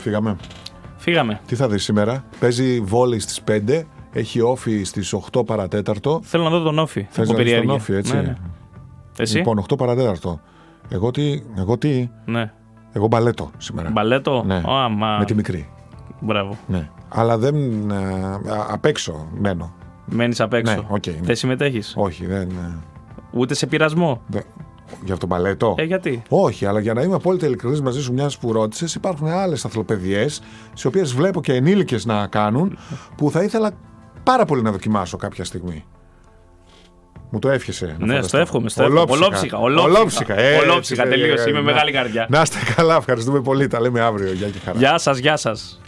Φύγαμε. Τι θα δεις σήμερα? Παίζει βόλεϊ στις 5, έχει όφι στις 8 παρατέταρτο. Θέλω να δω τον όφι. Θες να δεις τον όφι, έτσι? Ναι. Εσύ? Λοιπόν, 8 παρατέταρτο. Εγώ τι? Ναι. Εγώ μπαλέτο σήμερα. Μπαλέτο? Ναι. Με τη μικρή. Μπράβο. Ναι. Αλλά δεν. Απ' έξω μένω. Μένεις απ' έξω. Ναι, okay, ναι. Δεν συμμετέχεις? Όχι, δεν. Ούτε σε πειρασμό? Για αυτό το μπαλέτο? Γιατί? Όχι, αλλά για να είμαι απόλυτα ειλικρινής μαζί σου, μιας που ρώτησες, υπάρχουν άλλες αθλοπαιδιές, τις οποίες βλέπω και ενήλικες να κάνουν, που θα ήθελα πάρα πολύ να δοκιμάσω κάποια στιγμή. Μου το εύχεσαι? Ναι, στο εύχομαι. Ολόψυχα, τελείωσε. Είμαι μεγάλη καρδιά. Να είστε καλά, ευχαριστούμε πολύ. Τα λέμε αύριο. Γεια και χαρά. Γεια σας.